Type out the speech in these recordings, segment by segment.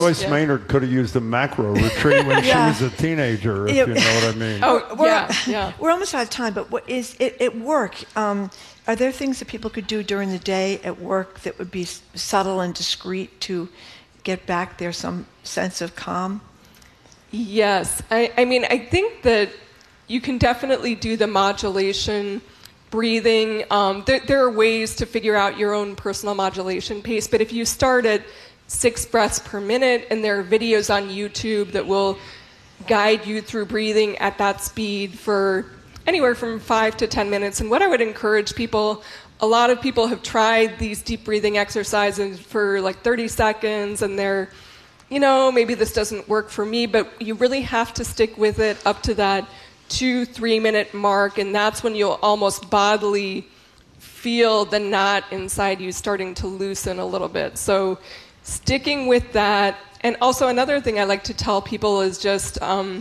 Joyce Maynard could have used a macro retreat when she was a teenager, if you know what I mean. We're almost out of time, but what is it at work? Are there things that people could do during the day at work that would be subtle and discreet to get back their some sense of calm? Yes. I mean, I think that you can definitely do the modulation, breathing. There are ways to figure out your own personal modulation pace, but if you start at 6 breaths per minute, and there are videos on YouTube that will guide you through breathing at that speed for anywhere from 5 to 10 minutes. And what I would encourage people, a lot of people have tried these deep breathing exercises for like 30 seconds, and they're, maybe this doesn't work for me, but you really have to stick with it up to that 2-3 minute mark, and that's when you'll almost bodily feel the knot inside you starting to loosen a little bit. So sticking with that. And also another thing I like to tell people is just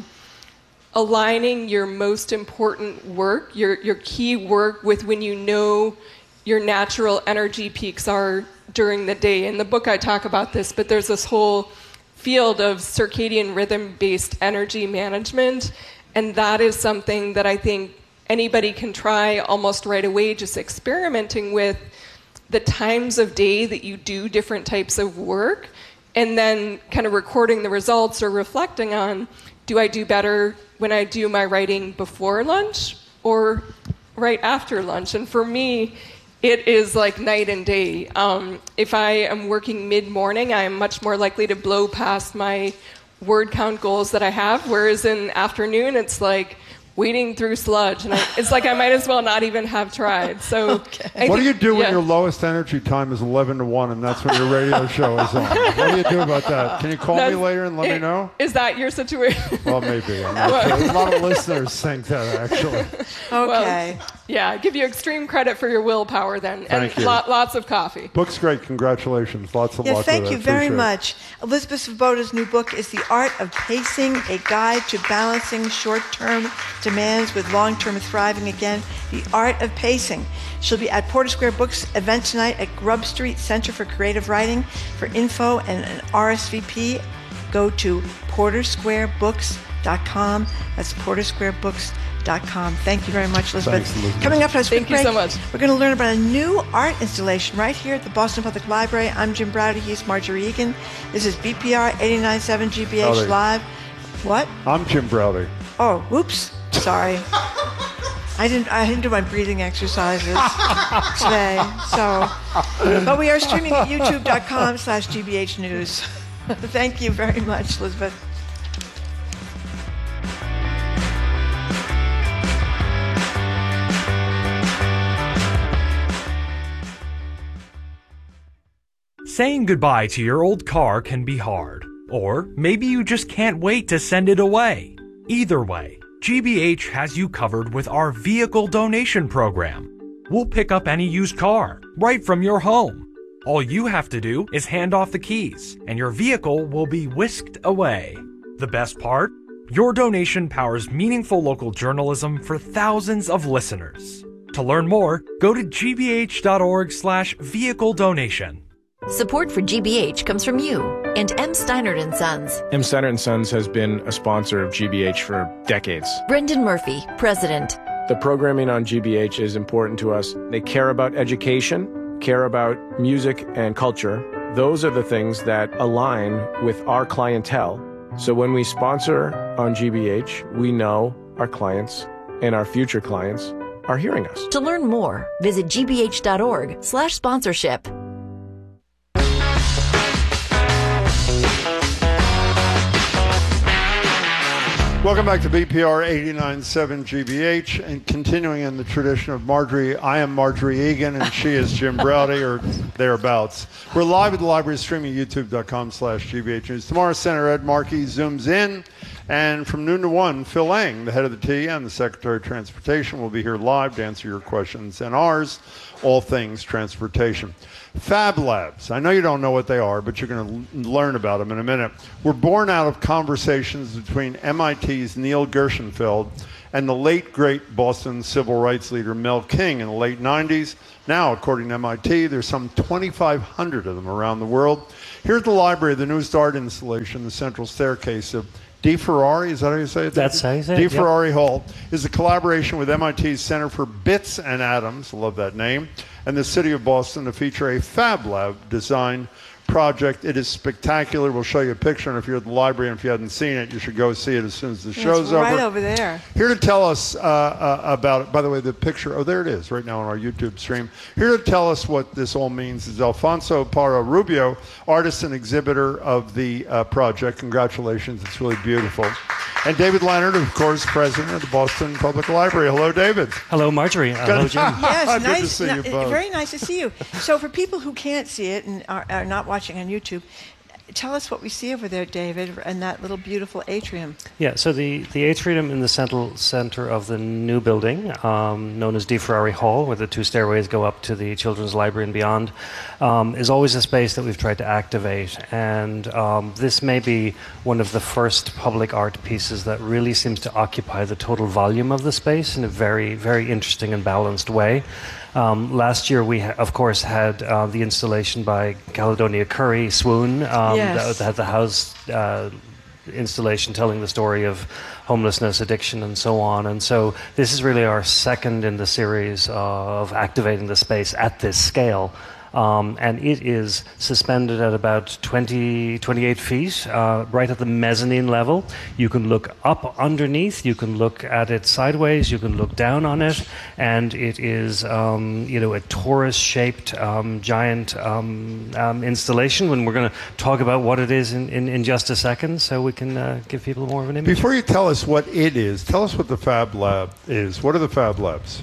aligning your most important work, your key work, with when you know your natural energy peaks are during the day. In the book I talk about this, but there's this whole field of circadian rhythm-based energy management, and that is something that I think anybody can try almost right away, just experimenting with the times of day that you do different types of work, and then kind of recording the results or reflecting on, do I do better when I do my writing before lunch or right after lunch? And for me, it is like night and day. If I am working mid-morning, I am much more likely to blow past my word count goals that I have, whereas in afternoon, it's like wading through sludge, and it's like I might as well not even have tried. So, what do you do when your lowest energy time is 11 to 1, and that's when your radio show is on? What do you do about that? Can you call me later and let me know? Is that your situation? Well, maybe. A lot of listeners think that, actually. Okay. Well, I give you extreme credit for your willpower then. Thank you. Lots of coffee. Book's great. Congratulations. Lots of luck with it. Thank you very much. Elizabeth Svoboda's new book is The Art of Pacing, a guide to balancing short-term demands with long-term thriving. Again, The Art of Pacing. She'll be at Porter Square Books event tonight at Grub Street Center for Creative Writing. For info and an RSVP, go to portersquarebooks.com. That's portersquarebooks.com. Thank you very much, Elizabeth. Thanks, Elizabeth. Coming up, thank you so much. We're going to learn about a new art installation right here at the Boston Public Library. I'm Jim Browder. He's Marjorie Egan. This is BPR 89.7 GBH Live. What? I'm Jim Browder. Oh, whoops. Sorry. I didn't do my breathing exercises today. But we are streaming at youtube.com/GBH News. Thank you very much, Elizabeth. Saying goodbye to your old car can be hard, or maybe you just can't wait to send it away. Either way, GBH has you covered with our vehicle donation program. We'll pick up any used car right from your home. All you have to do is hand off the keys, and your vehicle will be whisked away. The best part? Your donation powers meaningful local journalism for thousands of listeners. To learn more, go to gbh.org/vehicle donation. Support for GBH comes from you and M. Steinert & Sons. M. Steinert & Sons has been a sponsor of GBH for decades. Brendan Murphy, President. The programming on GBH is important to us. They care about education, care about music and culture. Those are the things that align with our clientele. So when we sponsor on GBH, we know our clients and our future clients are hearing us. To learn more, visit gbh.org/sponsorship. Welcome back to BPR 89.7 GBH, and continuing in the tradition of Marjorie, I am Marjorie Egan, and she is Jim Browder, or thereabouts. We're live at the library, streaming youtube.com/GBH News. Tomorrow, Senator Ed Markey zooms in, and from noon to 1, Phil Lang, the head of the TM, the Secretary of Transportation, will be here live to answer your questions and ours, all things transportation. Fab Labs. I know you don't know what they are, but you're going to learn about them in a minute. Were born out of conversations between MIT's Neil Gershenfeld and the late, great Boston civil rights leader Mel King in the late 90s. Now, according to MIT, there's some 2,500 of them around the world. Here at the library, the newest art installation, The Central Staircase of De Ferrari, is that how you say it? That's how you say it, De yep. Ferrari Hall is a collaboration with MIT's Center for Bits and Atoms, I love that name, and the City of Boston to feature a Fab Lab design project. It is spectacular. We'll show you a picture, and if you're at the library and if you haven't seen it, you should go see it as soon as the show's over. It's right over there. Here to tell us about it, by the way, the picture, oh, there it is, right now on our YouTube stream. Here to tell us what this all means is Alfonso Parra Rubio, artist and exhibitor of the project. Congratulations, it's really beautiful. And David Leonard, of course, president of the Boston Public Library. Hello, David. Hello, Marjorie. Hello, Jim. Yes, Good nice. to see you both. Very nice to see you. So for people who can't see it and are not watching on YouTube, tell us what we see over there, David, and that little beautiful atrium. Yeah, so the atrium in the center of the new building, known as De Ferrari Hall, where the two stairways go up to the children's library and beyond, is always a space that we've tried to activate. And this may be one of the first public art pieces that really seems to occupy the total volume of the space in a very, very interesting and balanced way. Last year, we, of course, had the installation by Caledonia Curry, Swoon, Yes. that had the house installation telling the story of homelessness, addiction, and so on. And so this is really our second in the series of activating the space at this scale. And it is suspended at about 28 feet, right at the mezzanine level. You can look up underneath, you can look at it sideways, you can look down on it, and it is, a torus-shaped giant installation. When we're going to talk about what it is in just a second, so we can give people more of an image. Before you tell us what it is, tell us what the Fab Lab is. What are the Fab Labs?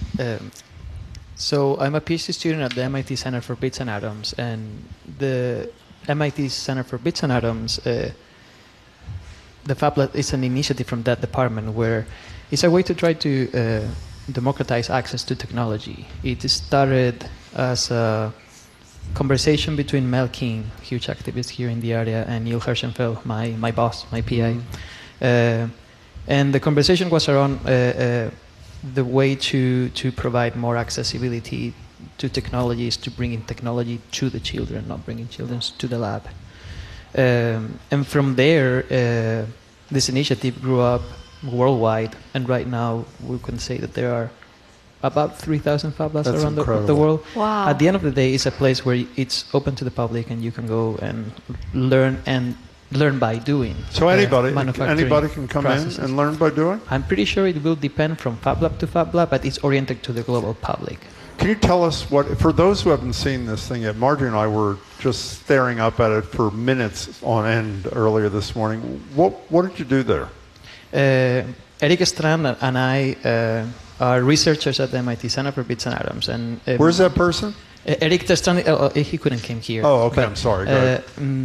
So I'm a PhD student at the MIT Center for Bits and Atoms, and the MIT Center for Bits and Atoms, the Fab Lab is an initiative from that department where it's a way to try to democratize access to technology. It started as a conversation between Mel King, huge activist here in the area, and Neil Hershenfeld, my boss, my PI. And the conversation was around the way to provide more accessibility to technologies, to bringing technology to the children, not bringing children to the lab. And from there, this initiative grew up worldwide, and right now we can say that there are about 3,000 Fab Labs around the world. Wow. At the end of the day, it's a place where it's open to the public, and you can go and learn by doing. So anybody manufacturing can come processes. in and learn by doing? I'm pretty sure it will depend from Fab Lab to Fab Lab, but it's oriented to the global public. Can you tell us for those who haven't seen this thing yet, Marjorie and I were just staring up at it for minutes on end earlier this morning. What did you do there? Eric Strand and I are researchers at the MIT Center for Bits and Atoms. And Where's that person? Eric Strand, he couldn't come here. Oh, okay, I'm sorry. Go ahead.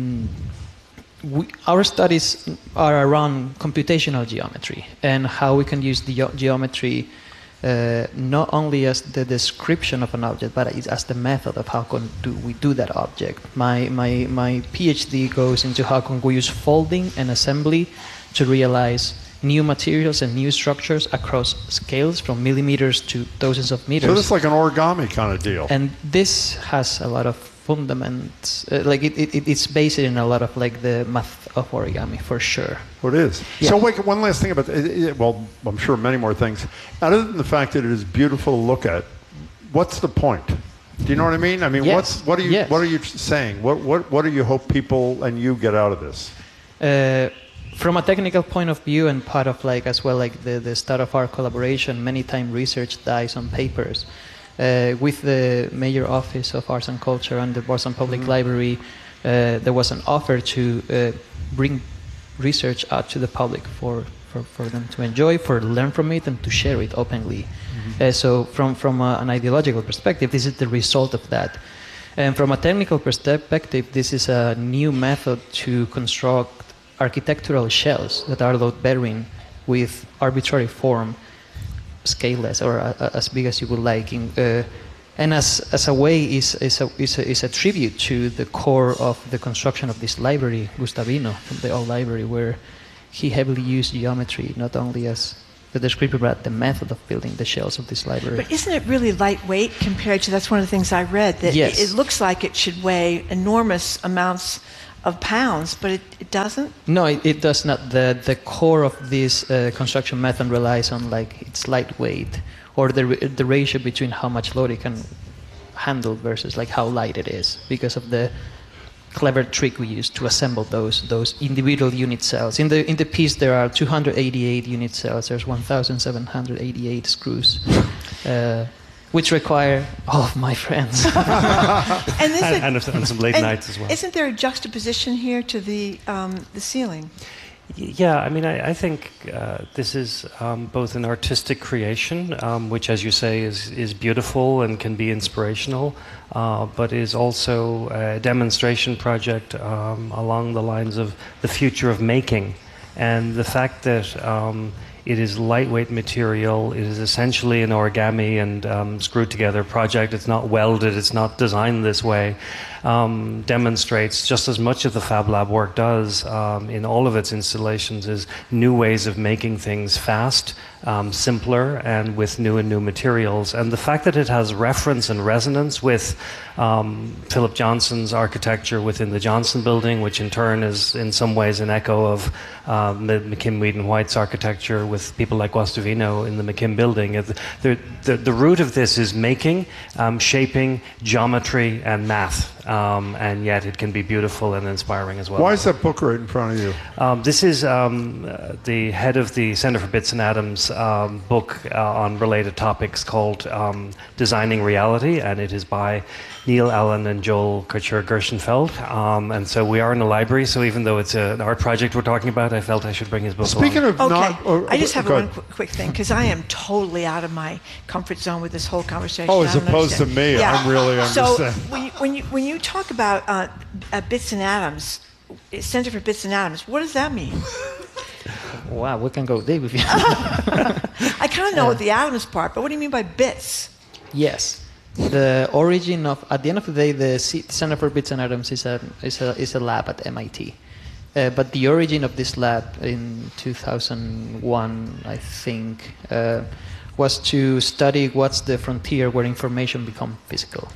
Our studies are around computational geometry and how we can use the geometry not only as the description of an object, but as the method of how we do that object. My PhD goes into how can we use folding and assembly to realize new materials and new structures across scales from millimeters to thousands of meters. So this is like an origami kind of deal. And this has a lot of fundaments, it's based in a lot of like the math of origami for sure. Oh, it is. Yeah. So wait, one last thing about well, I'm sure many more things. Other than the fact that it is beautiful to look at, what's the point? Do you know what I mean? I mean, Yes. what are you Yes. saying? What do you hope people and you get out of this? From a technical point of view, and part of like as well like the start of our collaboration, many times research dies on papers. With the Major Office of Arts and Culture and the Boston Public Library, there was an offer to bring research out to the public for them to enjoy, for learn from it, and to share it openly. So from an ideological perspective, this is the result of that. And from a technical perspective, this is a new method to construct architectural shells that are load-bearing with arbitrary form, scaleless or as big as you would like, and as a way is a tribute to the core of the construction of this library, Gustavino, from the old library, where he heavily used geometry not only as the description about the method of building the shells of this library. But isn't it really lightweight compared to, that's one of the things I read, that Yes. it looks like it should weigh enormous amounts of pounds, but it doesn't? No, it does not. The core of this construction method relies on like its lightweight, or the ratio between how much load it can handle versus like how light it is, because of the clever trick we use to assemble those individual unit cells. In the piece there are 288 unit cells. There's 1,788 screws, which require all of my friends. And And some late nights as well. Isn't there a juxtaposition here to the ceiling? Yeah, I mean, I think this is both an artistic creation, which, as you say, is beautiful and can be inspirational, but is also a demonstration project along the lines of the future of making. And the fact that it is lightweight material, it is essentially an origami and screwed together project, it's not welded, it's not designed this way, demonstrates just as much of the Fab Lab work does in all of its installations is new ways of making things fast, simpler, and with new and new materials. And the fact that it has reference and resonance with Philip Johnson's architecture within the Johnson Building, which in turn is in some ways an echo of McKim, Weed and White's architecture with people like Guastavino in the McKim Building. The root of this is making, shaping, geometry, and math. And yet it can be beautiful and inspiring as well. Why is that book right in front of you? This is the head of the Center for Bits and Atoms book on related topics called Designing Reality, and it is by Neil Allen and Joel Kircher-Gershenfeld. And so we are in a library, so even though it's an art project we're talking about, I felt I should bring his book Speaking along. of I just have go one ahead. quick thing, because I am totally out of my comfort zone with this whole conversation. Oh, I as don't opposed to understand. me, I'm really understand. So when you talk about Bits and Atoms, Center for Bits and Atoms, what does that mean? Wow, we can go deep if you. I kind of know the atoms part, but what do you mean by bits? Yes. The origin of, at the end of the day, the Center for Bits and Atoms is a lab at MIT. But the origin of this lab in 2001, I think, was to study what's the frontier where information becomes physical.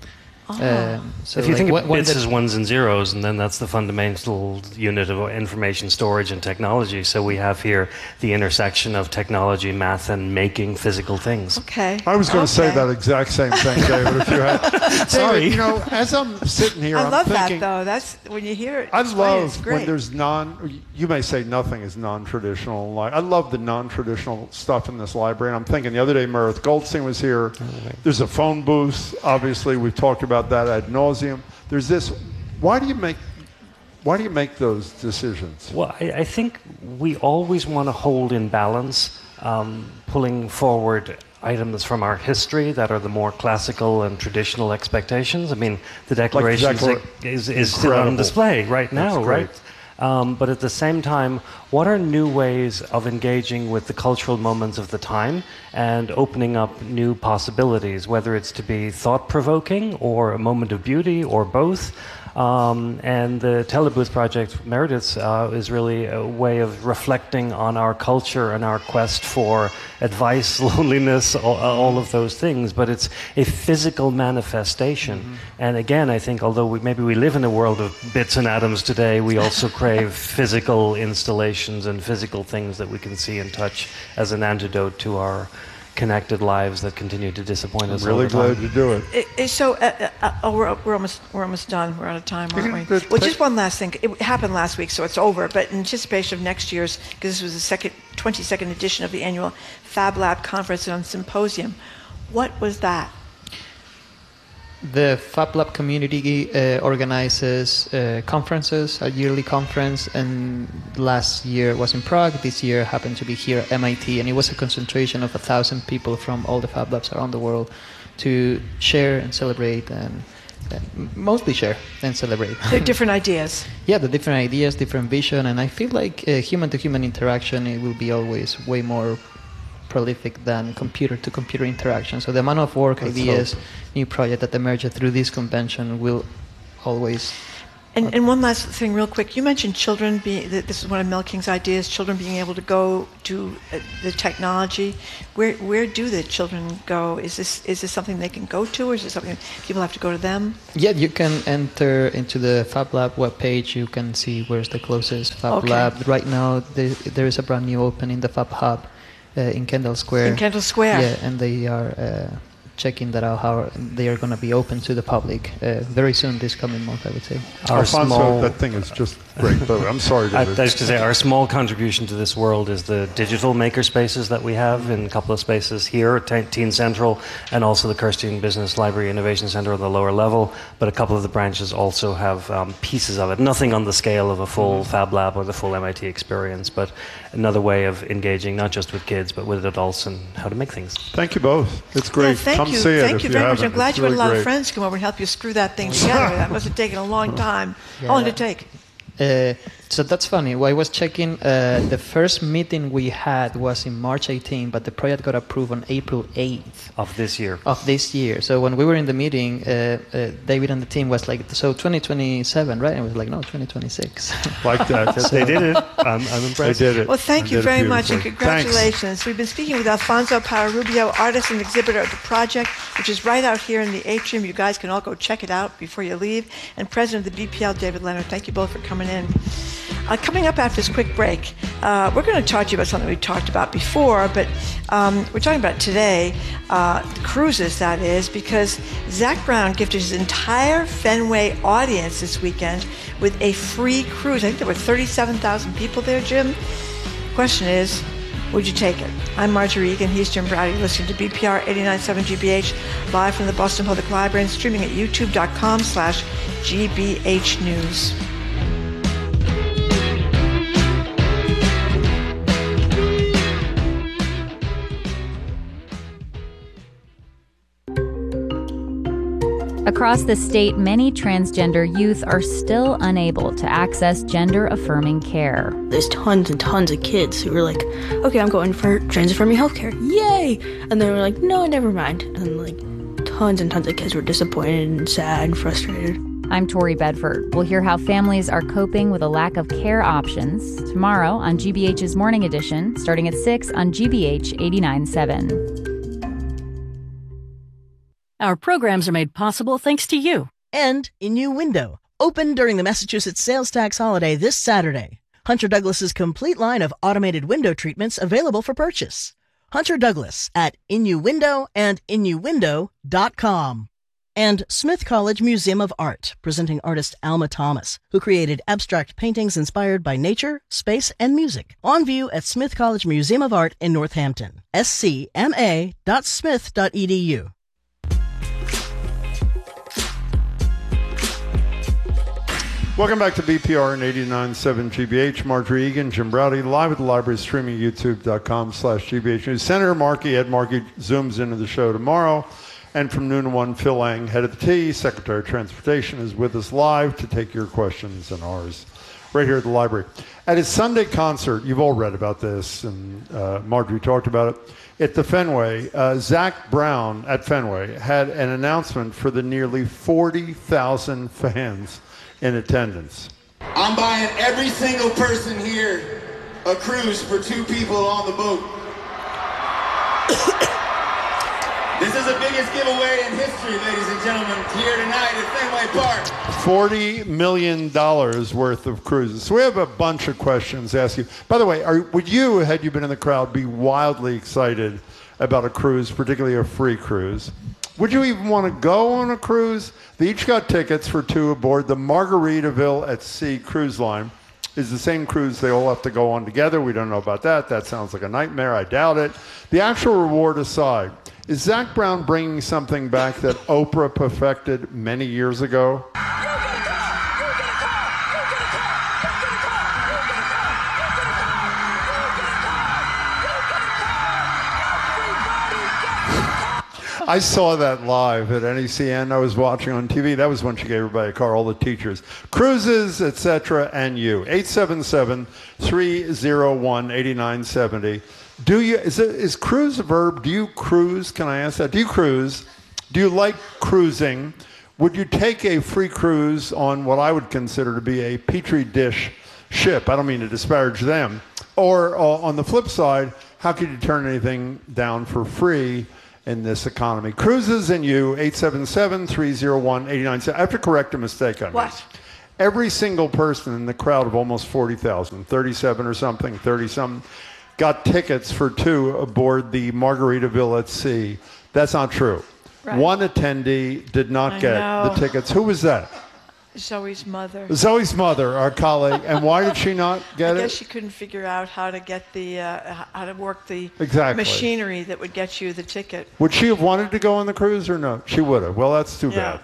So if you think of bits the- as ones and zeros, and then that's the fundamental unit of information storage and technology. So we have here the intersection of technology, math, and making physical things. Okay. I was going to say that exact same thing, David, if you had. Sorry. David, you know, as I'm sitting here, I I'm love thinking, that, though. That's when you hear it. I explained, it's love great. when there's you may say nothing is non-traditional. Like, I love the non-traditional stuff in this library. And I'm thinking the other day, Meredith Goldstein was here. There's a phone booth. Obviously, we've talked about that ad nauseum. There's this. Why do you make those decisions? Well, I think we always want to hold in balance, pulling forward items from our history that are the more classical and traditional expectations. I mean, the Declaration is still on display right now, right? But at the same time, what are new ways of engaging with the cultural moments of the time and opening up new possibilities, whether it's to be thought-provoking or a moment of beauty or both? And the Telebooth project, Meredith's, is really a way of reflecting on our culture and our quest for advice, loneliness, all of those things. But it's a physical manifestation. Mm-hmm. And again, I think although maybe we live in a world of bits and atoms today, we also crave physical installations and physical things that we can see and touch as an antidote to our connected lives that continue to disappoint us. I'm really glad you do it. We're almost done. We're out of time, aren't we? Well, just one last thing. It happened last week, so it's over. But in anticipation of next year's, because this was the 22nd edition of the annual Fab Lab Conference and Symposium, what was that? The Fab Lab community organizes conferences, a yearly conference, and last year was in Prague. This year happened to be here at MIT, and it was a concentration of 1,000 people from all the Fab Labs around the world to share and celebrate, and mostly share and celebrate. They're different ideas. Yeah, the different ideas, different vision, and I feel like human-to-human interaction, it will be always way more prolific than computer-to-computer interaction. So the amount of work, ideas, new project that emerge through this convention will always And one last thing, real quick. You mentioned children this is one of Mel King's ideas, children being able to go to the technology. Where do the children go? Is this something they can go to, or is it something people have to go to them? Yeah, you can enter into the Fab Lab webpage. You can see where's the closest Fab Lab. Right now, there is a brand new opening, the Fab Hub, in Kendall Square. In Kendall Square. Yeah, and they are checking that out, how they are going to be open to the public very soon, this coming month, I would say. Alfonso, that thing is just great. I'm sorry, David. I was to say, our small contribution to this world is the digital maker spaces that we have in a couple of spaces here at Teen Central, and also the Kirstein Business Library Innovation Center on the lower level. But a couple of the branches also have pieces of it. Nothing on the scale of a full Fab Lab or the full MIT experience, but another way of engaging not just with kids, but with adults and how to make things. Thank you both. It's great. Thank you. See it Thank if you very much. haven't. I'm glad It's you had a really lot great. of friends come over and help you screw that thing together. That must have taken a long time. How long did it take? So that's funny. Well, I was checking. The first meeting we had was in March 18, but the project got approved on April 8th of this year. So when we were in the meeting, David and the team was like, "So 2027, right?" And we was like, "No, 2026." Like that. They did it. I'm impressed. They did it. Well, thank you very much, and beautifully. congratulations. Thanks. We've been speaking with Alfonso Pararubio, artist and exhibitor of the project, which is right out here in the atrium. You guys can all go check it out before you leave. And president of the BPL, David Leonard. Thank you both for coming in. Coming up after this quick break, we're going to talk to you about something we talked about before, but we're talking about today, cruises, that is, because Zach Brown gifted his entire Fenway audience this weekend with a free cruise. I think there were 37,000 people there, Jim. Question is, would you take it? I'm Marjorie Egan. He's Jim Browdy. Listening to BPR 89.7 GBH live from the Boston Public Library and streaming at youtube.com/GBH News. Across the state, many transgender youth are still unable to access gender-affirming care. There's tons and tons of kids who are like, okay, I'm going for trans-affirming healthcare. Yay! And they were like, no, never mind. And like tons and tons of kids were disappointed and sad and frustrated. I'm Tori Bedford. We'll hear how families are coping with a lack of care options tomorrow on GBH's Morning Edition, starting at 6 on GBH 89.7. Our programs are made possible thanks to you. And Inu Window, open during the Massachusetts sales tax holiday this Saturday. Hunter Douglas's complete line of automated window treatments available for purchase. Hunter Douglas at Inu Window and InuWindow.com. And Smith College Museum of Art, presenting artist Alma Thomas, who created abstract paintings inspired by nature, space, and music. On view at Smith College Museum of Art in Northampton. scma.smith.edu. Welcome back to BPR and 89.7 GBH. Marjorie Egan, Jim Browdy, live at the library, streaming youtube.com/GBH News. Senator Ed Markey zooms into the show tomorrow. And from noon to 1, Phil Lang, head of the T, Secretary of Transportation, is with us live to take your questions and ours right here at the library. At his Sunday concert, you've all read about this, and Marjorie talked about it, at the Fenway, Zach Brown at Fenway had an announcement for the nearly 40,000 fans in attendance. I'm buying every single person here a cruise for 2 people on the boat. This is the biggest giveaway in history, ladies and gentlemen, here tonight at Fenway Park. $40 million worth of cruises. So we have a bunch of questions to ask you. By the way, would you, had you been in the crowd, be wildly excited about a cruise, particularly a free cruise? Would you even want to go on a cruise? They each got tickets for 2 aboard the Margaritaville at Sea cruise line. Is the same cruise they all have to go on together. We don't know about that. That sounds like a nightmare. I doubt it. The actual reward aside, is Zach Brown bringing something back that Oprah perfected many years ago? I saw that live at NECN. I was watching on TV. That was when she gave everybody a car, all the teachers. Cruises, etc., and you. 877-301-8970. Is cruise a verb? Do you cruise? Can I ask that? Do you cruise? Do you like cruising? would you take a free cruise on what I would consider to be a petri dish ship? I don't mean to disparage them. Or on the flip side, how could you turn anything down for free in this economy? Cruises and you, 877-301-8970. I have to correct a mistake I made. What? Every single person in the crowd of almost 40,000, 37 or something, 30-something, got tickets for 2 aboard the Margaritaville at Sea. That's not true. Right. One attendee did not get the tickets. Who was that? Zoe's mother. Zoe's mother, our colleague. And why did she not get I it? guess she couldn't figure out how to get the how to work the Exactly. machinery that would get you the ticket. Would she have wanted to go on the cruise or no? She would have. Well, that's too bad.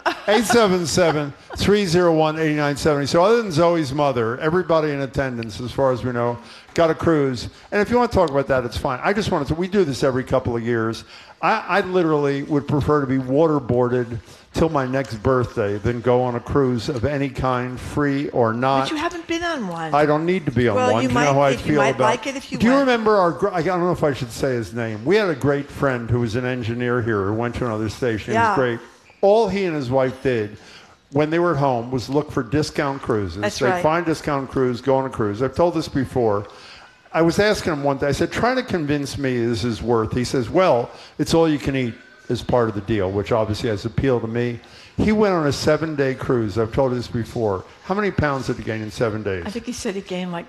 877-301-8970. So other than Zoe's mother, everybody in attendance, as far as we know, got a cruise. And if you want to talk about that, it's fine. I just wanted to, we do this every couple of years. I literally would prefer to be waterboarded till my next birthday than go on a cruise of any kind, free or not. But you haven't been on one. I don't need to be on well, one. You Do might, you know how I you feel might about like it if you Do you went. remember I don't know if I should say his name. We had a great friend who was an engineer here who went to another station. He was great. All he and his wife did when they were at home was look for discount cruises. That's They'd right. find discount cruise, go on a cruise. I've told this before. I was asking him one day, I said, try to convince me this is worth. He says, well, it's all you can eat as part of the deal, which obviously has appeal to me. He went on a 7-day cruise. I've told you this before. How many pounds did he gain in 7 days? I think he said he gained like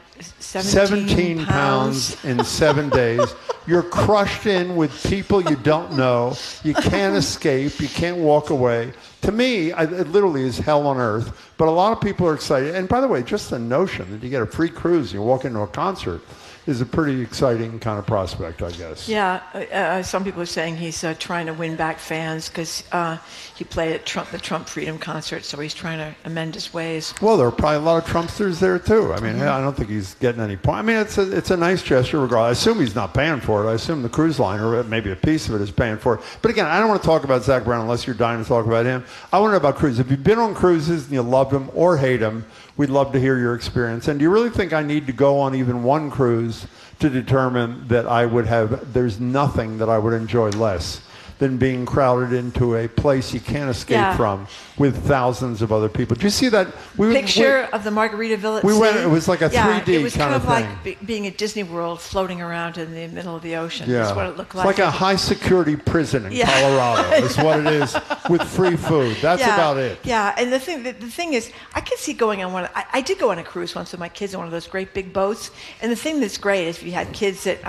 17 pounds in 7 days. You're crushed in with people you don't know. You can't escape. You can't walk away. To me, it literally is hell on earth. But a lot of people are excited. And by the way, just the notion that you get a free cruise and you walk into a concert is a pretty exciting kind of prospect, I guess. Yeah, some people are saying he's trying to win back fans because he played at the Trump Freedom concert, so he's trying to amend his ways. Well, there are probably a lot of Trumpsters there, too. I mean, I don't think he's getting any point. I mean, it's a nice gesture regardless. I assume he's not paying for it. I assume the cruise line, or maybe a piece of it, is paying for it. But again, I don't want to talk about Zach Brown unless you're dying to talk about him. I want to know about cruises. If you've been on cruises and you love them or hate them, we'd love to hear your experience. And do you really think I need to go on even one cruise to determine that there's nothing that I would enjoy less than being crowded into a place you can't escape from with thousands of other people? Do you see that? Picture of the Margaritaville at we sea? went, it was like a 3D it was kind of thing. like being at Disney World floating around in the middle of the ocean. Yeah. That's what it looked It's like. like a high-security prison in Colorado is what it is, with free food. That's about it. Yeah, and the thing is, I could see going on one. I did go on a cruise once with my kids on one of those great big boats. And the thing that's great is if you had kids that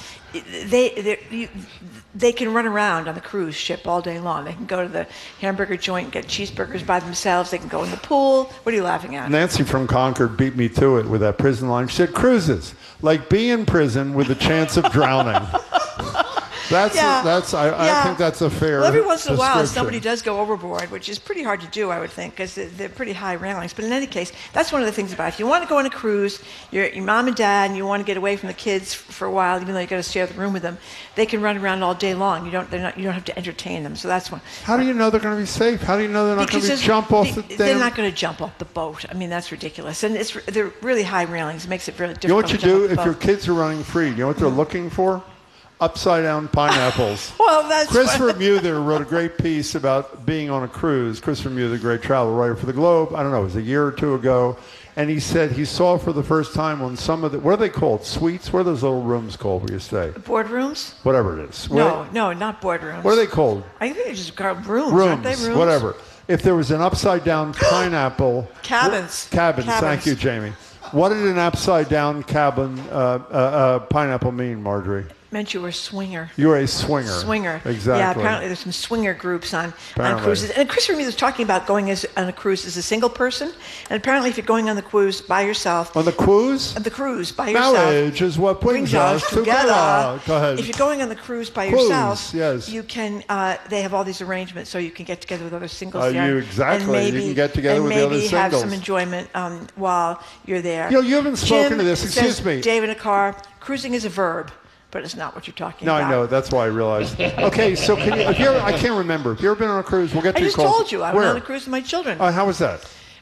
they can run around on the cruise ship all day long. They can go to the hamburger joint and get cheeseburgers by themselves. They can go in the pool. What are you laughing at? Nancy from Concord beat me to it with that prison line. She said, cruises, like be in prison with a chance of drowning. I think that's a fair Well, every once in a while, description. somebody does go overboard, which is pretty hard to do, I would think, because they're pretty high railings. But in any case, that's one of the things about it. If you want to go on a cruise, your mom and dad, and you want to get away from the kids for a while, even though you got to share the room with them, they can run around all day long. You don't have to entertain them. So that's one. How do you know they're going to be safe? How do you know they're not going to jump off the damn... They're not going to jump off the boat. I mean, that's ridiculous. And they're really high railings. It makes it really difficult. You know what you to jump do off the if your boat. kids are running free? You know what they're looking for? Upside-down pineapples. Well, that's Christopher Muther wrote a great piece about being on a cruise. Christopher Muther, great travel writer for the Globe. I don't know, it was a year or two ago. And he said he saw for the first time on some of the, what are they called? Suites? What are those little rooms called where you stay? Boardrooms? Whatever it is. No, not boardrooms. What are they called? I think they're just called rooms, aren't they? Rooms? Whatever. If there was an upside-down pineapple... Cabins. Cabins. Thank you, Jamie. What did an upside-down cabin pineapple mean, Marjorie? Meant you were a swinger. You were a swinger. Swinger. Exactly. Yeah, apparently there's some swinger groups on cruises. And Christopher Muther was talking about going on a cruise as a single person. And apparently if you're going on the cruise by yourself... On the cruise? On the cruise by yourself. Marriage is what brings us together. Go ahead. If you're going on the cruise by yourself, you can... they have all these arrangements so you can get together with other singles there. Exactly. And maybe, you can get together with the other singles. And maybe have some enjoyment while you're there. You know, you haven't spoken Jim to this. Excuse says, me. Dave in a car, cruising is a verb. But it's not what you're talking about. No, I know. That's why I realized. Okay, so I can't remember. Have you ever been on a cruise? We'll get to I your just calls. told you. I went on a cruise with my children. How was that?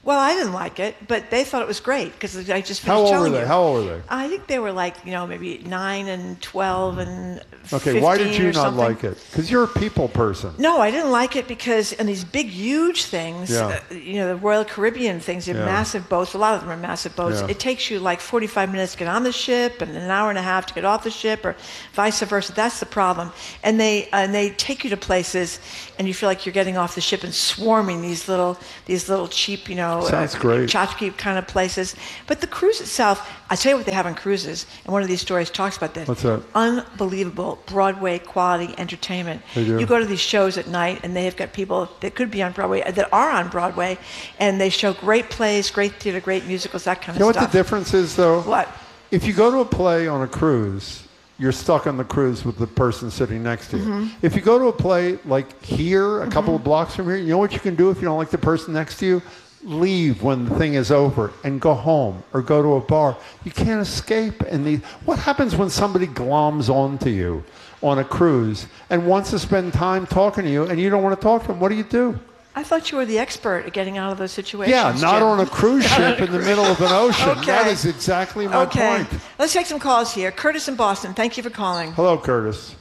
Well, I didn't like it, but they thought it was great because I just finished How old were telling they? you. How old were they? I think they were like, maybe 9 and 12 and 15 Okay, why did you or not something. like it? Because you're a people person. No, I didn't like it because in these big, huge things, Yeah. the Royal Caribbean things, they're Yeah. massive boats. A lot of them are massive boats. Yeah. It takes you like 45 minutes to get on the ship and an hour and a half to get off the ship, or vice versa. That's the problem. And they take you to places, and you feel like you're getting off the ship and swarming these little cheap, Sounds great. tchotchke kind of places. But the cruise itself, I tell you what they have on cruises, and one of these stories talks about this. What's that? Unbelievable Broadway quality entertainment. They do. You go to these shows at night, and they have got people that could be on Broadway, that are on Broadway, and they show great plays, great theater, great musicals, that kind You know of what stuff. the difference is, though? What? If you go to a play on a cruise, you're stuck on the cruise with the person sitting next to you. Mhm. If you go to a play like here, a couple of blocks from here, you know what you can do if you don't like the person next to you? Leave when the thing is over and go home or go to a bar. You can't escape. What happens when somebody gloms onto you on a cruise and wants to spend time talking to you and you don't want to talk to them? What do you do? I thought you were the expert at getting out of those situations. Yeah, not Jim. on a cruise ship in the middle of an ocean. Okay. That is exactly my point. Let's take some calls here. Curtis in Boston, thank you for calling. Hello, Curtis.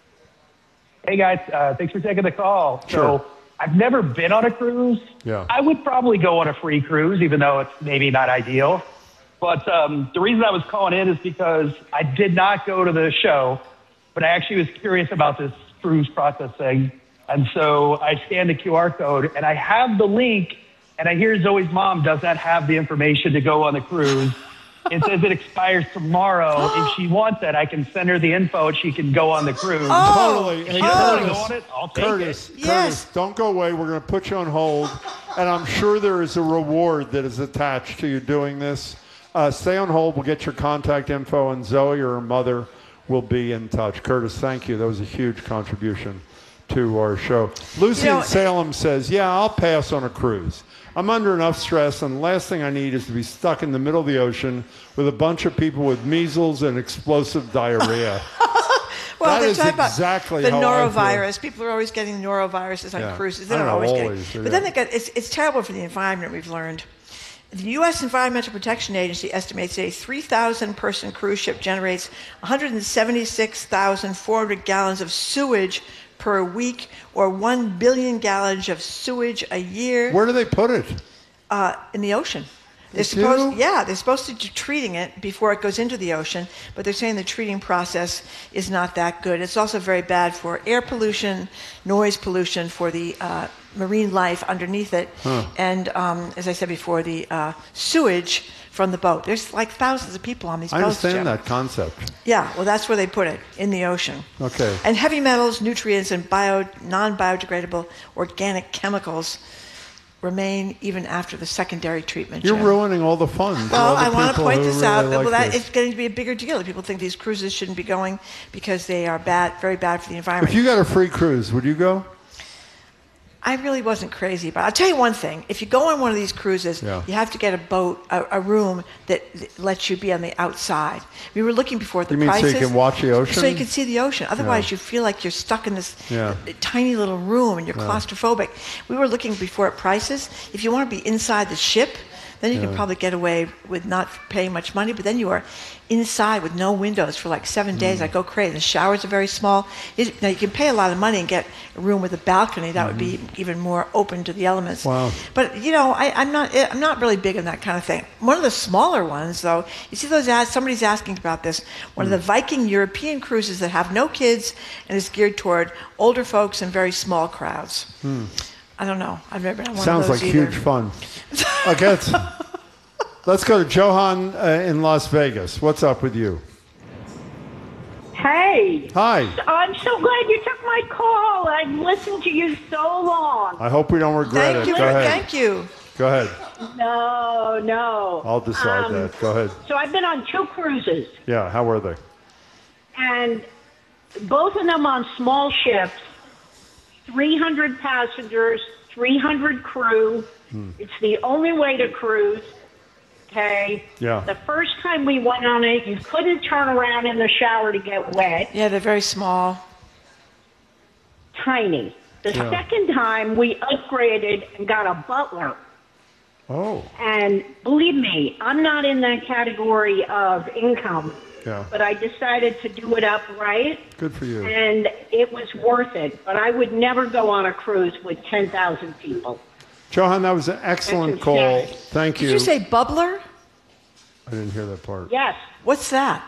Hey, guys. Thanks for taking the call. Sure. So I've never been on a cruise. Yeah. I would probably go on a free cruise, even though it's maybe not ideal. But the reason I was calling in is because I did not go to the show, but I actually was curious about this cruise process thing. And so I scanned the QR code, and I have the link, and I hear Zoe's mom does not have the information to go on the cruise. It says it expires tomorrow. If she wants that, I can send her the info, and she can go on the cruise. Totally. Hey, If you want to Curtis, go on it, I'll take Curtis, it. Curtis, don't go away. We're going to put you on hold, and I'm sure there is a reward that is attached to you doing this. Stay on hold. We'll get your contact info, and Zoe or her mother will be in touch. Curtis, thank you. That was a huge contribution to our show. Lucy in Salem says, yeah, I'll pass on a cruise. I'm under enough stress, and the last thing I need is to be stuck in the middle of the ocean with a bunch of people with measles and explosive diarrhea. Well, That they is talk about exactly the how I feel. norovirus. People are always getting noroviruses on Yeah. cruises. I They're don't not know, always always, getting. yeah. But then they got, it's terrible for the environment, we've learned. The U.S. Environmental Protection Agency estimates that a 3,000-person cruise ship generates 176,400 gallons of sewage per week, or 1 billion gallons of sewage a year. Where do they put it? In the ocean. They They're supposed to be treating it before it goes into the ocean, but they're saying the treating process is not that good. It's also very bad for air pollution, noise pollution, for the marine life underneath it, and as I said before, the sewage from the boat. There's like thousands of people on these I boats. understand Jim. that concept. Yeah, well, that's where they put it, in the ocean. Okay. And heavy metals, nutrients, and non-biodegradable organic chemicals remain even after the secondary treatment. You're Jim. ruining all the fun. for Well, other I want to people point who this out. really like Well, that this. it's getting to be a bigger deal. People think these cruises shouldn't be going because they are bad, very bad for the environment. If you got a free cruise, would you go? I really wasn't crazy, but I'll tell you one thing. If you go on one of these cruises, Yeah. you have to get a boat, a room that lets you be on the outside. We were looking before at the You mean so you prices. can watch the ocean? So you can see the ocean. Otherwise, Yeah. you feel like you're stuck in this Yeah. tiny little room and you're Yeah. claustrophobic. We were looking before at prices. If you want to be inside the ship, then you can Yeah. probably get away with not paying much money, but then you are inside with no windows for like 7 Mm. days. I go crazy. The showers are very small. Now, you can pay a lot of money and get a room with a balcony. That would be even more open to the elements. Mm-hmm. Wow. But, I'm not really big on that kind of thing. One of the smaller ones, though, you see those ads, somebody's asking about this, one Mm. of the Viking European cruises that have no kids and is geared toward older folks and very small crowds. I don't know. I've never been on one Sounds of those like either. huge fun. Okay, let's go to Johan in Las Vegas. What's up with you? Hey. Hi. I'm so glad you took my call. I've listened to you so long. I hope we don't regret it. Go ahead. Thank you. Go ahead. No. I'll decide that. Go ahead. So I've been on 2 cruises, Yeah, how were they? and both of them on small ships, 300 passengers, 300 crew. It's the only way to cruise. Okay. Yeah. The first time we went on it, you couldn't turn around in the shower to get wet. Yeah, they're very small. Tiny. The Yeah. second time, we upgraded and got a butler. Oh. And believe me, I'm not in that category of income. Yeah. But I decided to do it upright. Good for you. And it was worth it. But I would never go on a cruise with 10,000 people. Johan, that was an excellent call. Thank you. Did you say bubbler? I didn't hear that part. Yes. What's that?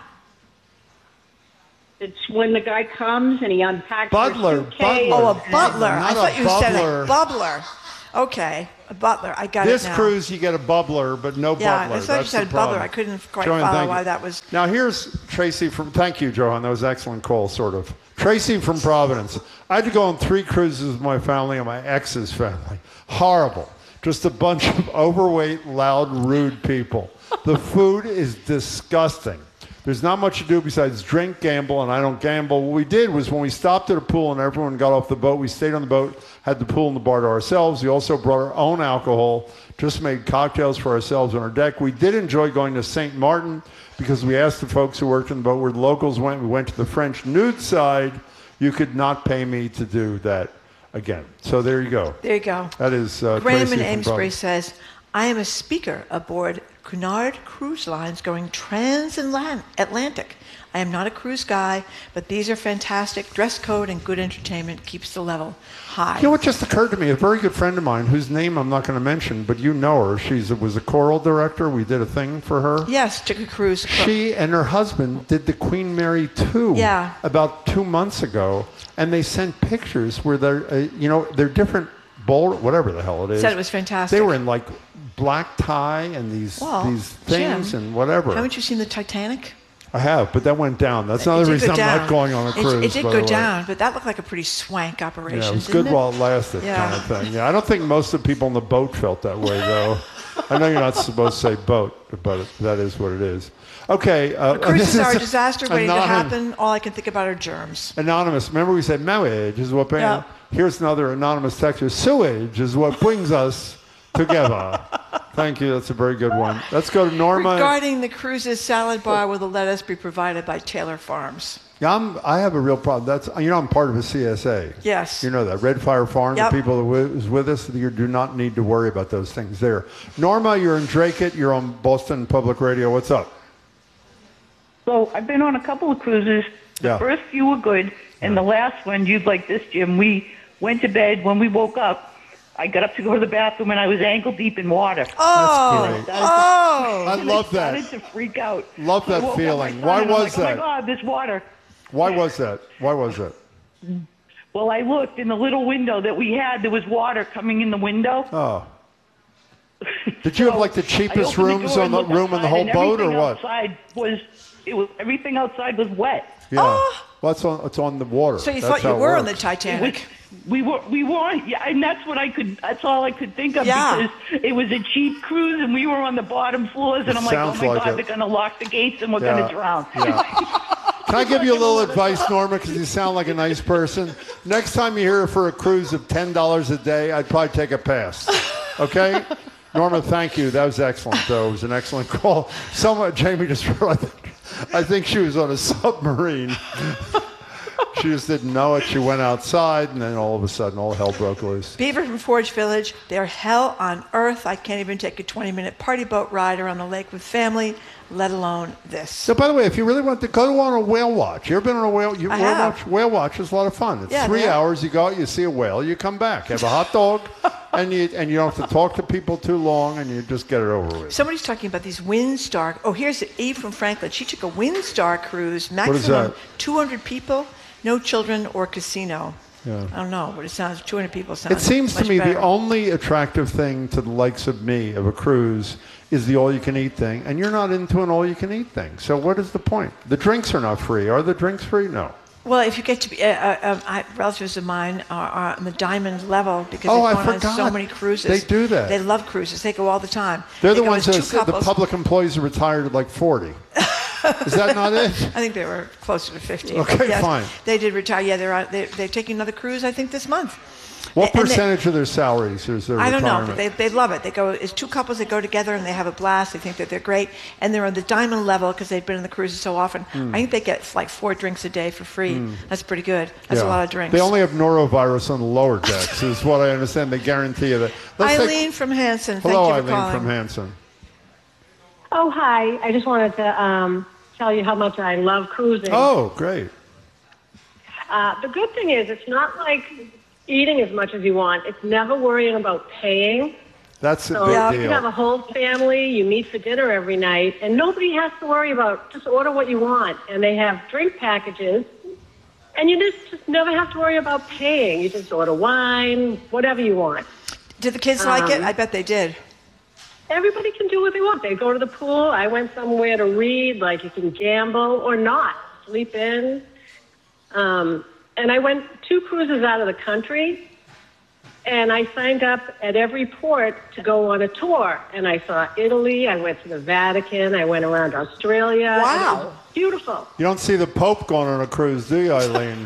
It's when the guy comes and he unpacks Butler, your suitcase. Oh, a butler. Not I thought a you said a bubbler. bubbler. Okay, a butler. I got This it now. cruise, you get a bubbler, but no Yeah, bubbler. I thought you That's said the problem. bubbler. I couldn't quite Johan, follow thank why you. that was. Now here's Tracy from. Thank you, Johan. That was an excellent call, sort of. Tracy from Providence. I had to go on 3 cruises with my family and my ex's family. Horrible. Just a bunch of overweight, loud, rude people. The food is disgusting. There's not much to do besides drink, gamble, and I don't gamble. What we did was when we stopped at a pool and everyone got off the boat, we stayed on the boat, had the pool and the bar to ourselves. We also brought our own alcohol, just made cocktails for ourselves on our deck. We did enjoy going to St. Martin because we asked the folks who worked on the boat where the locals went. We went to the French nude side. You could not pay me to do that again. So there you go. There you go. That is Graham Tracy in from Amesbury Providence. says, I am a speaker aboard Cunard Cruise Lines going transatlantic. I am not a cruise guy, but these are fantastic. Dress code and good entertainment keeps the level high. You know what just occurred to me? A very good friend of mine, whose name I'm not going to mention, but you know her. She was a choral director. We did a thing for her. Yes, took a cruise. She and her husband did the Queen Mary 2 Yeah. about 2 months ago, and they sent pictures where they're, they're different bowl, whatever the hell it is. Said it was fantastic. They were in like black tie and these things Jim, and whatever. Haven't you seen the Titanic? I have, but that went down. That's another did reason go I'm down. not going on a cruise. It did by go the way. down, but that looked like a pretty swank operation. Yeah, it was didn't good while it lasted, Yeah. kind of thing. Yeah, I don't think most of the people on the boat felt that way, though. I know you're not supposed to say boat, but that is what it is. Okay. Cruises are a disaster waiting to Anonymous. happen. All I can think about are germs. Anonymous. Remember we said marriage is what brings. Yeah. Here's another anonymous texter. Sewage is what brings us together. Thank you. That's a very good one. Let's go to Norma. Regarding the cruises, salad bar will the lettuce be provided by Taylor Farms? Yeah, I have a real problem. That's I'm part of a CSA. Yes. You know that Red Fire Farm. Yep. The people that was with us, you do not need to worry about those things there. Norma, you're in Dracut. You're on Boston Public Radio. What's up? So I've been on a couple of cruises. The Yeah. first few were good, and the last one, you'd like this, Jim. We went to bed. When we woke up, I got up to go to the bathroom, and I was ankle deep in water. Oh, That's great. oh! I love that. I started to freak out. Love that I woke up feeling. my son, Why and I'm was like, that? Oh my God, this water. Why was that? Why was that? Well, I looked in the little window that we had. There was water coming in the window. Oh. Did you have like the I cheapest opened rooms door on and the looked room in the outside, whole and boat, or everything what? Outside everything outside was wet. Yeah. Well, it's on the water. So you That's thought you how it were on the works. Titanic? We were on, yeah, and that's what that's all I could think of Yeah. because it was a cheap cruise and we were on the bottom floors and I'm like, oh sounds my like God, it. they're going to lock the gates and we're Yeah. going to drown. Yeah. Can I give you a little advice, Norma, because you sound like a nice person? Next time you're here for a cruise of $10 a day, I'd probably take a pass. Okay? Norma, thank you. That was excellent, though. It was an excellent call. Jamie just realized, I think she was on a submarine. She just didn't know it. She went outside, and then all of a sudden, all hell broke loose. Beaver from Forge Village, they're hell on earth. I can't even take a 20-minute party boat ride around the lake with family, let alone this. So, by the way, if you really want to go on a whale watch, you ever been on a whale? I have. Whale watch is a lot of fun. It's Yeah, 3 they are. hours. You go out, you see a whale, you come back, have a hot dog, and you don't have to talk to people too long, and you just get it over with. Somebody's talking about these Windstar. Oh, here's Eve from Franklin. She took a Windstar cruise, What is maximum that? 200 people, no children or casino. Yeah. I don't know, but it sounds 200 people sounds. It seems to much me better. the only attractive thing to the likes of me of a cruise is the all-you-can-eat thing, and you're not into an all-you-can-eat thing. So what is the point? The drinks are not free. Are the drinks free? No. Well, if you get to be relatives of mine are on the diamond level because Oh, I they've gone on so forgot. many cruises. They do that. They love cruises. They go all the time. They're They the go ones as that two the couples. public employees are retired at like 40. Is that not it? I think they were closer to 50. Okay, Yes, fine. They did retire. Yeah, they're taking another cruise, I think, this month. What And they- percentage of their salaries is their I don't know, retirement? but they love it. They go, it's two couples that go together and they have a blast. They think that they're great. And they're on the diamond level because they've been on the cruises so often. I think they get like 4 drinks a day for free. That's pretty good. That's a Yeah. lot of drinks. They only have norovirus on the lower decks, is what I understand. They guarantee you that. Let's take- Eileen from Hanson, thank Hello, you for Eileen calling. from Hanson. Oh, hi. I just wanted to tell you how much I love cruising. Oh, great. The good thing is it's not like eating as much as you want. It's never worrying about paying. That's a So big you deal. can have a whole family, you meet for dinner every night, and nobody has to worry about, just order what you want. And they have drink packages, and you just never have to worry about paying. You just order wine, whatever you want. Did the kids like it? I bet they did. Everybody can do what they want. They go to the pool. I went somewhere to read, like you can gamble or not, sleep in. And I went 2 cruises out of the country, and I signed up at every port to go on a tour. And I saw Italy, I went to the Vatican, I went around Australia. Wow. It was beautiful. You don't see the Pope going on a cruise, do you, Eileen?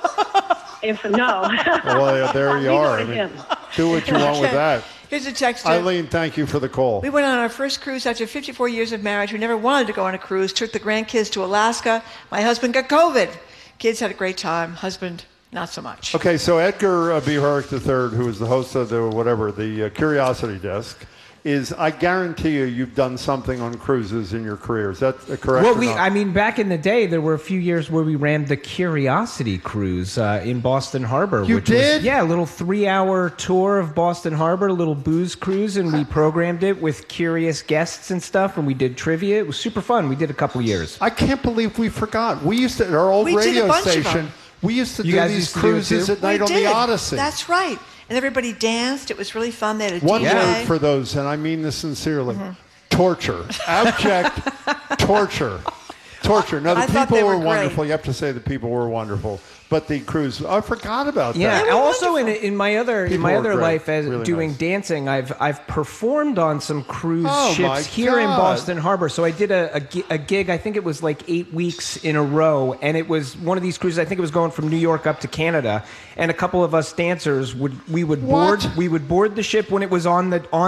No. Well, yeah, there you We are. go to I mean, him. do what you want with that. Here's a text. Eileen, thank you for the call. We went on our first cruise after 54 years of marriage. We never wanted to go on a cruise. Took the grandkids to Alaska. My husband got COVID. Kids had a great time. Husband, not so much. Okay, so Edgar B. Herrick III, who is the host of the Curiosity Desk, I guarantee you've done something on cruises in your career. Is that correct? Well, or not? I mean, back in the day, there were a few years where we ran the Curiosity Cruise in Boston Harbor. You which did? Was, yeah, a little 3-hour tour of Boston Harbor, a little booze cruise, and we programmed it with curious guests and stuff, and we did trivia. It was super fun. We did a couple years. I can't believe we forgot. We used to, at our old We did a radio bunch of station, them. we used to You do guys these used to do it cruises too? at night We on did. the Odyssey. That's right. And everybody danced. It was really fun. They had a One DJ. word for those, and I mean this sincerely. Torture. Abject torture. Torture. Now, I the thought people they were were great. wonderful. You have to say the people were wonderful. But the cruise, I forgot about Yeah. that. Also, in my other People were great. life as Really doing nice. dancing, I've performed on some cruise Oh, my ships here in God. Boston Harbor. So I did a gig. I think it was like 8 weeks in a row, and it was one of these cruises. I think it was going from New York up to Canada, and a couple of us dancers would board the ship when it was on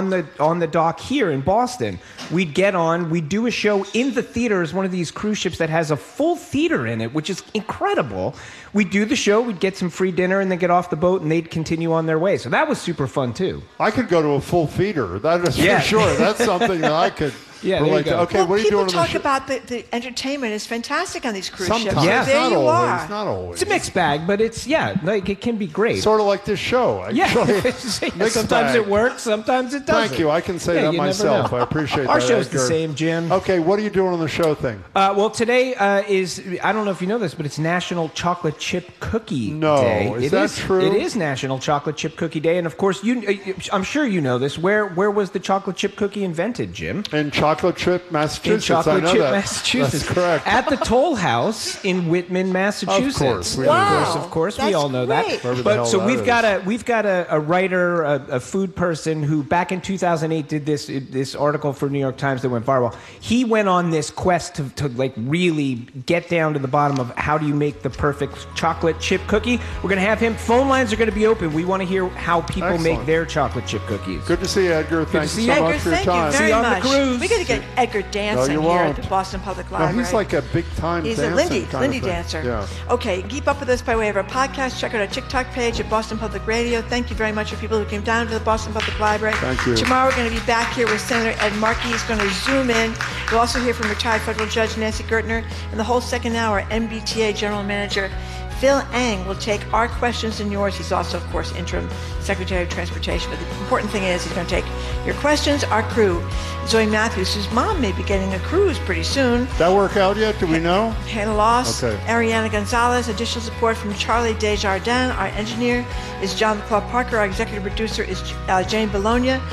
the dock here in Boston. We'd get on. We'd do a show in the theater. As one of these cruise ships that has a full theater in it, which is incredible. We'd do the show. We'd get some free dinner and then get off the boat, and they'd continue on their way. So that was super fun too. I could go to a full feeder. That is Yeah. for sure. That's something that I could Yeah, there you relate to. go. Okay, Well, what are you people doing on the talk ship? about the entertainment is fantastic on these cruise ships. Sometimes. So Yeah. there Not you always, are. not always. It's a mixed bag, but it's like it can be great. Sort of like this show. Yeah, Actually. Mixed sometimes bag. it works, sometimes it doesn't. Thank you. I can say Yeah, that you never myself. know. I appreciate Our that. show's the Edgar. same, Jim. Okay, what are you doing on the show thing? Well, today is, I don't know if you know this, but it's National Chocolate Chip Cookie Day. Is that true? It is National Chocolate Chip Cookie Day, and of course, I'm sure you know this. Where was the chocolate chip cookie invented, Jim? In Chocolate Chip, Massachusetts. In Chocolate I know Chip, that. Massachusetts. That's correct. At the Toll House in Whitman, Massachusetts. Of course. We Of course, we That's all know great. that. Wherever the hell But so that we've got a writer, a food person who back in 2008 did this article for New York Times that went viral. He went on this quest to like really get down to the bottom of how do you make the perfect chocolate chip cookie. We're going to have him. Phone lines are going to be open. We want to hear how people Excellent. make their chocolate chip cookies. Good to see you, Edgar. Thank see you you. so Edgar, much for your thank time. you very See you on the much. cruise. We got to get Edgar dancing you here won't. at the Boston Public No, Library. he's like a big time He's dancing a Lindy kind of thing. dancer. Yeah. Okay, keep up with us by way of our podcast. Check out our TikTok page at Boston Public Radio. Thank you very much for people who came down to the Boston Public Library. Thank you. Tomorrow we're going to be back here with Senator Ed Markey. He's going to zoom in. We'll also hear from retired federal judge Nancy Gertner. And the whole second hour, MBTA General Manager Phil Ang will take our questions and yours. He's also, of course, interim Secretary of Transportation. But the important thing is he's going to take your questions. Our crew, Zoe Matthews, whose mom may be getting a cruise pretty soon. That work out yet? Do we know? Hannah Loss, Okay. Ariana Gonzalez, additional support from Charlie Desjardins. Our engineer is John McClaw Parker. Our executive producer is Jane Bologna.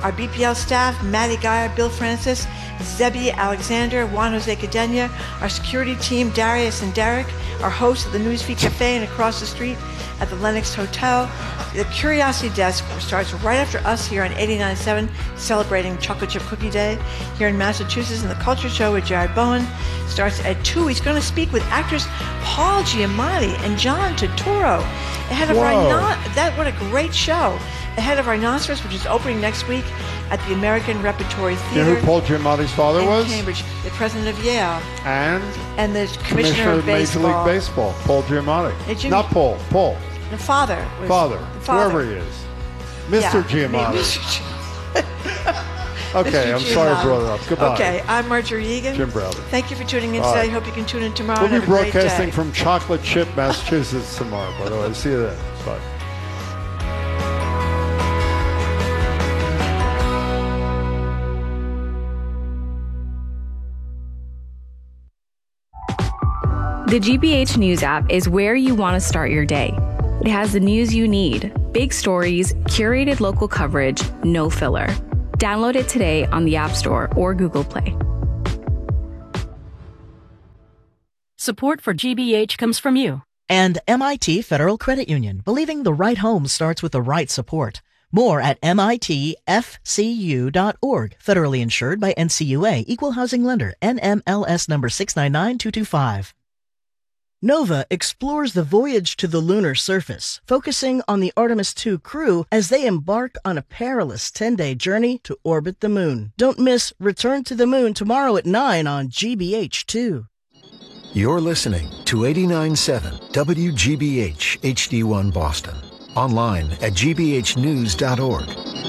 Our BPL staff, Maddie Geyer, Bill Francis, Zebby Alexander, Juan Jose Cadena. Our security team, Darius and Derek. Our hosts at the Newsfeed Cafe and across the street at the Lenox Hotel. The Curiosity Desk starts right after us here on 89.7, celebrating Chocolate Chip Cookie Day here in Massachusetts. And the Culture Show with Jared Bowen starts at 2. He's going to speak with actors Paul Giamatti and John Turturro ahead of what a great show. Ahead of Rhinoceros, which is opening next week at the American Repertory Theater. You know who Paul Giamatti's father in was? Cambridge, the president of Yale. And the commissioner of Major League Baseball, Paul Giamatti. Not Paul. The father. Whoever he is. Mr. Giamatti. Okay, I'm sorry I brought it up. Goodbye. Okay, I'm Marjorie Egan. Jim Browder. Thank you for tuning in All today. right. Hope you can tune in tomorrow. We'll and be have a great broadcasting day. from Chocolate Chip, Massachusetts tomorrow, by the way. See you then. Bye. The GBH News app is where you want to start your day. It has the news you need, big stories, curated local coverage, no filler. Download it today on the App Store or Google Play. Support for GBH comes from you. And MIT Federal Credit Union, believing the right home starts with the right support. More at mitfcu.org. Federally insured by NCUA, Equal Housing Lender, NMLS number 699225. NOVA explores the voyage to the lunar surface, focusing on the Artemis II crew as they embark on a perilous 10-day journey to orbit the moon. Don't miss Return to the Moon tomorrow at 9 on GBH2. You're listening to 89.7 WGBH HD1 Boston. Online at gbhnews.org.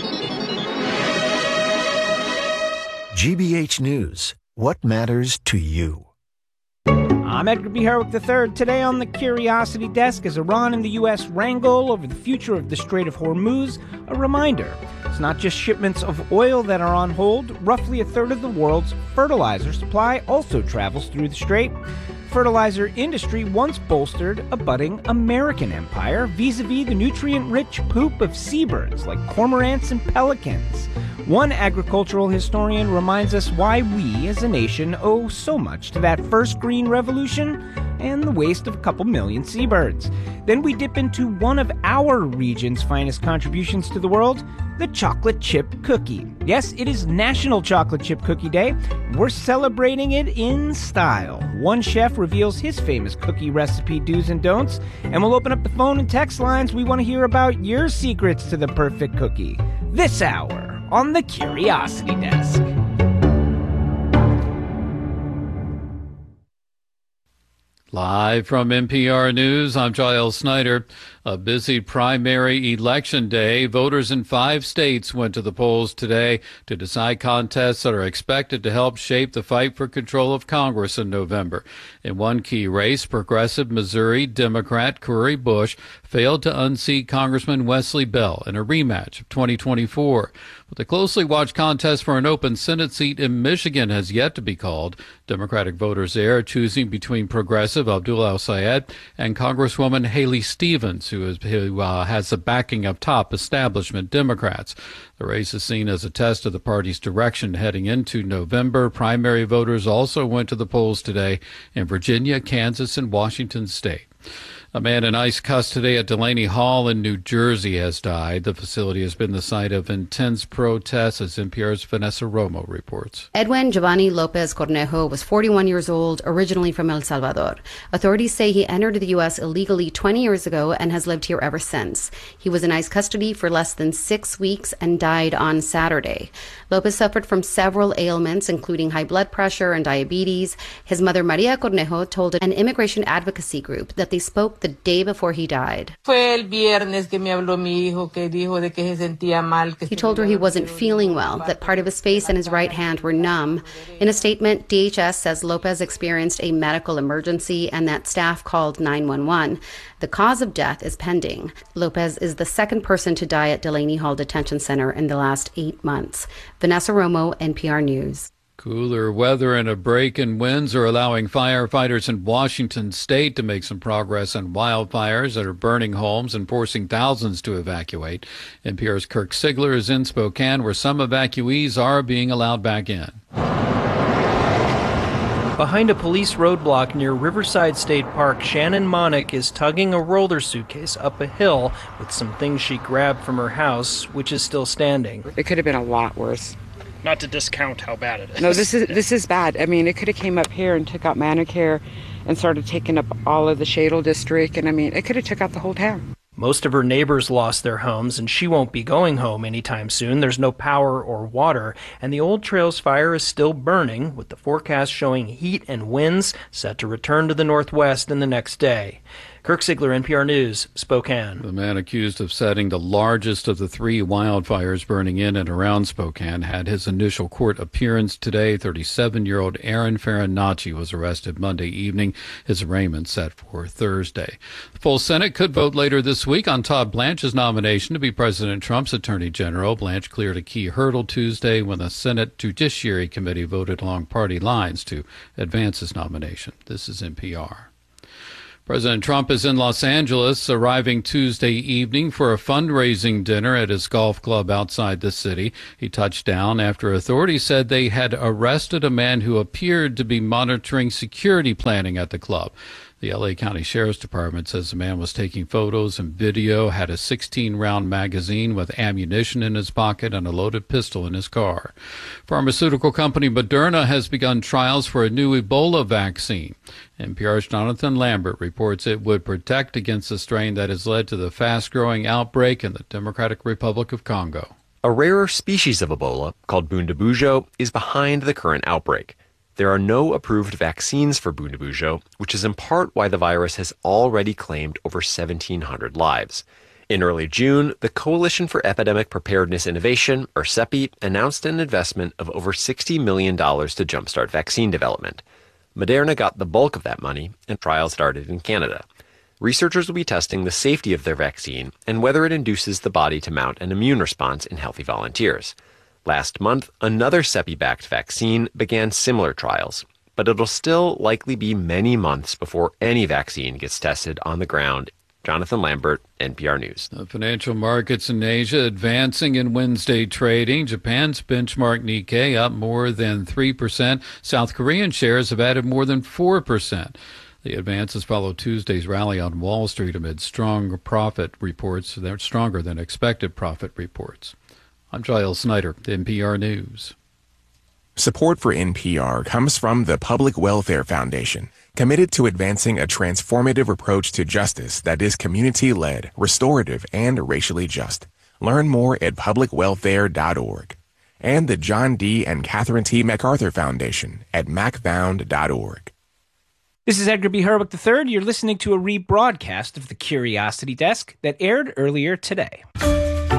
GBH News. What matters to you? I'm Edgar B. Herwick III. Today on the Curiosity Desk, as Iran and the U.S. wrangle over the future of the Strait of Hormuz, a reminder. It's not just shipments of oil that are on hold. Roughly a third of the world's fertilizer supply also travels through the strait. Fertilizer industry once bolstered a budding American empire vis-a-vis the nutrient-rich poop of seabirds like cormorants and pelicans. One agricultural historian reminds us why we, as a nation, owe so much to that first green revolution and the waste of a couple million seabirds. Then we dip into one of our region's finest contributions to the world, the chocolate chip cookie. Yes, it is National Chocolate Chip Cookie Day. We're celebrating it in style. One chef reveals his famous cookie recipe do's and don'ts, and we'll open up the phone and text lines. We want to hear about your secrets to the perfect cookie. This hour on the Curiosity Desk. Live from NPR News, I'm Giles Snyder. A busy primary election day. Voters in 5 states went to the polls today to decide contests that are expected to help shape the fight for control of Congress in November. In one key race, progressive Missouri Democrat Cori Bush failed to unseat Congressman Wesley Bell in a rematch of 2024. But the closely watched contest for an open Senate seat in Michigan has yet to be called. Democratic voters there are choosing between progressive Abdul El-Sayed and Congresswoman Haley Stevens, who has the backing of top establishment Democrats. The race is seen as a test of the party's direction heading into November. Primary voters also went to the polls today in Virginia, Kansas, and Washington state. A man in ICE custody at Delaney Hall in New Jersey has died. The facility has been the site of intense protests, as NPR's Vanessa Romo reports. Edwin Giovanni Lopez Cornejo was 41 years old, originally from El Salvador. Authorities say he entered the U.S. illegally 20 years ago and has lived here ever since. He was in ICE custody for less than 6 weeks and died on Saturday. Lopez suffered from several ailments, including high blood pressure and diabetes. His mother, Maria Cornejo, told an immigration advocacy group that they spoke the day before he died. He told her he wasn't feeling well, that part of his face and his right hand were numb. In a statement, DHS says Lopez experienced a medical emergency and that staff called 911. The cause of death is pending. Lopez is the second person to die at Delaney Hall Detention Center in the last 8 months. Vanessa Romo, NPR News. Cooler weather and a break in winds are allowing firefighters in Washington state to make some progress on wildfires that are burning homes and forcing thousands to evacuate. NPR's Kirk Sigler is in Spokane, where some evacuees are being allowed back in. Behind a police roadblock near Riverside State Park, Shannon Monick is tugging a roller suitcase up a hill with some things she grabbed from her house, which is still standing. It could have been a lot worse. Not to discount how bad it is. No, this is bad. I mean, it could have came up here and took out Manicare and started taking up all of the Shadle district, and I mean, it could have took out the whole town. Most of her neighbors lost their homes, and she won't be going home anytime soon. There's no power or water, and the Old Trails fire is still burning, with the forecast showing heat and winds set to return to the northwest in the next day. Kirk Sigler, NPR News, Spokane. The man accused of setting the largest of the 3 wildfires burning in and around Spokane had his initial court appearance today. 37-year-old Aaron Farinacci was arrested Monday evening. His arraignment set for Thursday. The full Senate could vote later this week on Todd Blanche's nomination to be President Trump's Attorney General. Blanche cleared a key hurdle Tuesday when the Senate Judiciary Committee voted along party lines to advance his nomination. This is NPR. President Trump is in Los Angeles, arriving Tuesday evening for a fundraising dinner at his golf club outside the city. He touched down after authorities said they had arrested a man who appeared to be monitoring security planning at the club. The L.A. County Sheriff's Department says the man was taking photos and video, had a 16-round magazine with ammunition in his pocket and a loaded pistol in his car. Pharmaceutical company Moderna has begun trials for a new Ebola vaccine. NPR's Jonathan Lambert reports it would protect against the strain that has led to the fast-growing outbreak in the Democratic Republic of Congo. A rarer species of Ebola, called Bundibugyo, is behind the current outbreak. There are no approved vaccines for Bundibugyo, which is in part why the virus has already claimed over 1,700 lives. In early June, the Coalition for Epidemic Preparedness Innovation, or CEPI, announced an investment of over $60 million to jumpstart vaccine development. Moderna got the bulk of that money, and trials started in Canada. Researchers will be testing the safety of their vaccine and whether it induces the body to mount an immune response in healthy volunteers. Last month, another CEPI-backed vaccine began similar trials, but it'll still likely be many months before any vaccine gets tested on the ground. Jonathan Lambert, NPR News. The financial markets in Asia advancing in Wednesday trading. Japan's benchmark Nikkei up more than 3%. South Korean shares have added more than 4%. The advances follow Tuesday's rally on Wall Street amid strong profit reports. They're stronger than expected profit reports. I'm Giles Snyder, NPR News. Support for NPR comes from the Public Welfare Foundation, committed to advancing a transformative approach to justice that is community-led, restorative, and racially just. Learn more at publicwelfare.org. And the John D. and Catherine T. MacArthur Foundation at macfound.org. This is Edgar B. Hurwick III. You're listening to a rebroadcast of The Curiosity Desk that aired earlier today.